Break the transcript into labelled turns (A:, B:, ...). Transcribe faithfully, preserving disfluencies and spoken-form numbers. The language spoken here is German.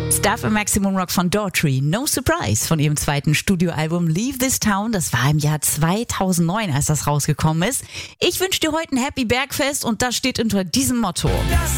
A: Stuff im Maximum Rock von Daughtry, No Surprise von ihrem zweiten Studioalbum Leave This Town. Das war im Jahr zweitausendneun, als das rausgekommen ist. Ich wünsche dir heute ein Happy Bergfest und das steht unter diesem Motto.
B: Das